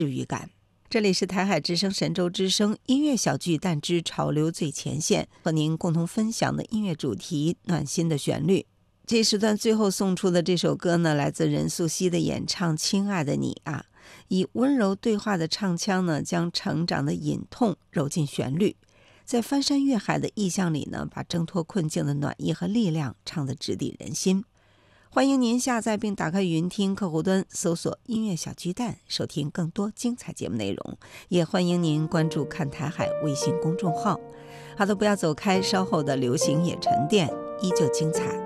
治愈感。这里是台海之声神州之声音乐小巨蛋之潮流最前线，和您共同分享的音乐主题暖心的旋律。这时段最后送出的这首歌呢，来自任素汐的演唱《亲爱的你》啊，以温柔对话的唱腔呢，将成长的隐痛揉进旋律，在翻山越海的意象里呢，把挣脱困境的暖意和力量唱得直抵人心。欢迎您下载并打开语音听客户端，搜索音乐小巨蛋，收听更多精彩节目内容。也欢迎您关注看台海微信公众号。好的，不要走开，稍后的流行也沉淀依旧精彩。